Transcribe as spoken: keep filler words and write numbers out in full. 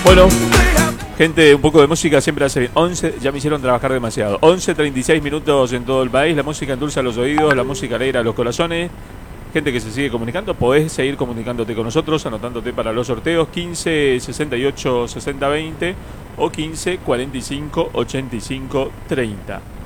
Bueno, gente, un poco de música siempre hace bien. once, ya me hicieron trabajar demasiado. once, treinta y seis minutos en todo el país. La música endulza los oídos, la música alegra los corazones. Gente que se sigue comunicando, podés seguir comunicándote con nosotros, anotándote para los sorteos quince, sesenta y ocho, sesenta, veinte o quince, cuarenta y cinco, ochenta y cinco, treinta.